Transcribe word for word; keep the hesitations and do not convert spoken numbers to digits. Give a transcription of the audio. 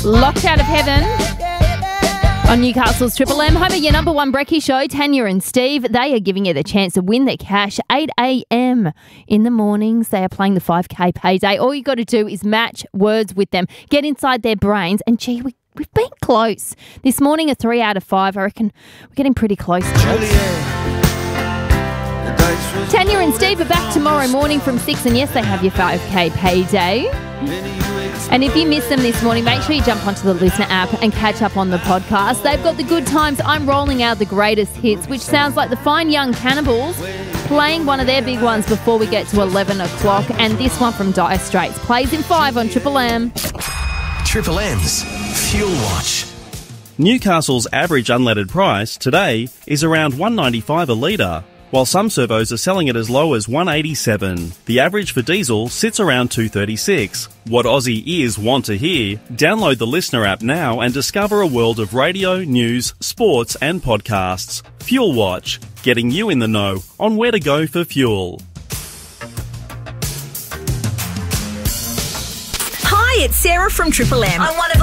Locked Out of Heaven on Newcastle's Triple M. Home of your number one brekkie show, Tanya and Steve. They are giving you the chance to win their cash. eight a.m. in the mornings. They are playing the five K payday. All you got to do is match words with them. Get inside their brains. And, gee, we, we've been close. This morning, a three out of five. I reckon we're getting pretty close to it. Tanya and Steve are back tomorrow morning from six. And, yes, they have your five K payday. And if you missed them this morning, make sure you jump onto the Listener app and catch up on the podcast. They've got the good times. I'm rolling out the greatest hits, which sounds like the Fine Young Cannibals playing one of their big ones before we get to eleven o'clock. And this one from Dire Straits plays in five on Triple M. Triple M's Fuel Watch. Newcastle's average unleaded price today is around one ninety-five a litre, while some servos are selling it as low as one eighty-seven. The average for diesel sits around two thirty-six. What Aussie ears want to hear? Download the Listener app now and discover a world of radio, news, sports and podcasts. Fuel Watch, getting you in the know on where to go for fuel. Hi, it's Sarah from Triple M. I'm one of